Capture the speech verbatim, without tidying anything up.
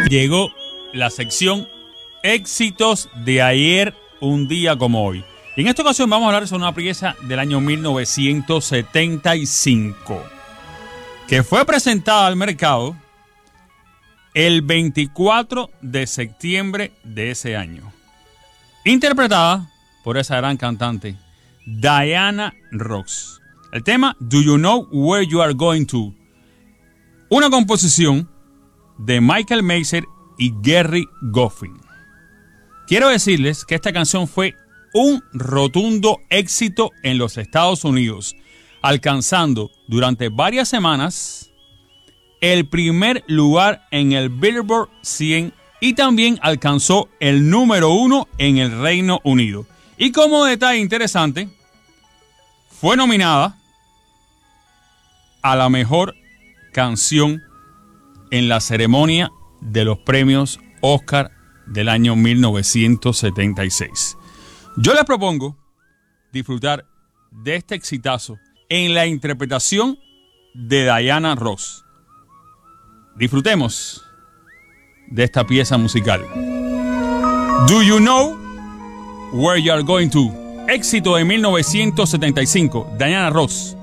Llegó la sección éxitos de ayer, un día como hoy. Y en esta ocasión vamos a hablar sobre una pieza del año mil novecientos setenta y cinco que fue presentada al mercado el veinticuatro de septiembre de ese año. Interpretada por esa gran cantante, Diana Ross. El tema Do You Know Where You Are Going To? Una composición de Michael Maser y Gerry Goffin. Quiero decirles que esta canción fue un rotundo éxito en los Estados Unidos, alcanzando durante varias semanas el primer lugar en el Billboard cien y también alcanzó el número uno en el Reino Unido. Y como detalle interesante, fue nominada a la mejor canción en la ceremonia de los premios Oscar del año mil novecientos setenta y seis. Yo les propongo disfrutar de este exitazo en la interpretación de Diana Ross. Disfrutemos de esta pieza musical. Do You Know Where You Are Going To? Éxito de mil novecientos setenta y cinco, Diana Ross.